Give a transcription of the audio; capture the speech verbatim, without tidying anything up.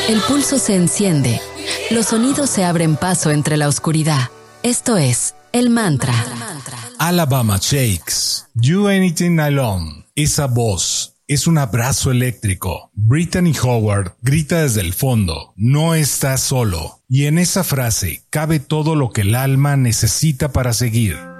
El pulso se enciende. Los sonidos se abren paso entre la oscuridad. Esto es el mantra. Alabama Shakes. You Anything Alone. Esa voz es un abrazo eléctrico. Brittany Howard grita desde el fondo, no estás solo. Y en esa frase cabe todo lo que el alma necesita para seguir.